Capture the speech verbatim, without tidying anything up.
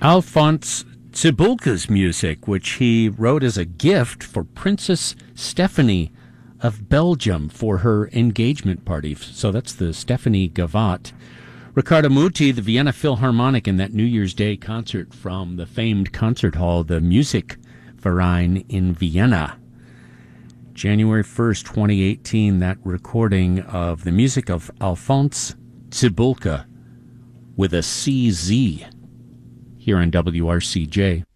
Alphonse Cibulka's music, which he wrote as a gift for Princess Stephanie of Belgium for her engagement party. So that's the Stephanie Gavotte. Riccardo Muti, the Vienna Philharmonic, in that New Year's Day concert from the famed concert hall, the Musikverein in Vienna. January first, twenty eighteen, that recording of the music of Alphonse Cibulka with a C Z here on W R C J.